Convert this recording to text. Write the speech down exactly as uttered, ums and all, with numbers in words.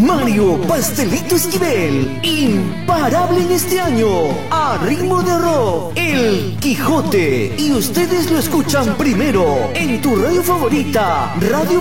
Mario Pastelito Esquivel, imparable en este año, a ritmo de rock, El Quijote, y ustedes lo escuchan primero en tu radio favorita, Radio